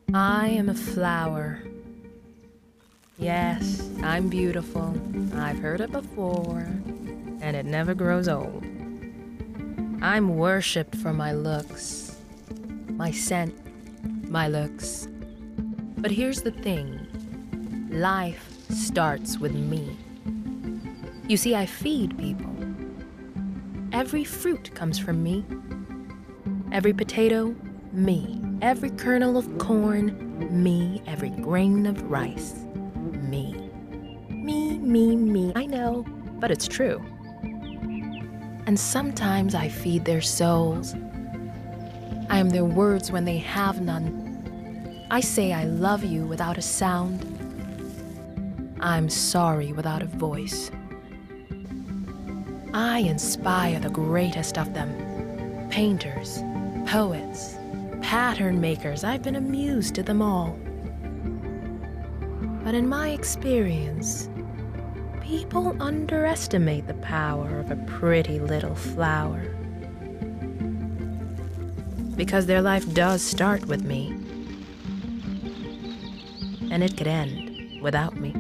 I am a flower. Yes, I'm beautiful. I've heard it before, and it never grows old. I'm worshipped for my looks, my scent, my looks. But here's the thing. Life starts with me. You see, I feed people. Every fruit comes from me. Every potato, me. Every kernel of corn, me. Every grain of rice, me. Me. I know, but it's true. And sometimes I feed their souls. I am their words when they have none. I say I love you without a sound. I'm sorry without a voice. I inspire the greatest of them. Painters, poets, pattern makers, I've been amused to them all. But in my experience, people underestimate the power of a pretty little flower. Because their life does start with me. And it could end without me.